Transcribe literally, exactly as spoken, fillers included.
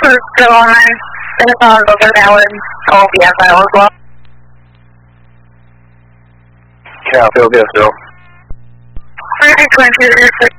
still on. And if I was over that one, I'll be at that as well. Yeah, I'll feel good, Phil. three twenty,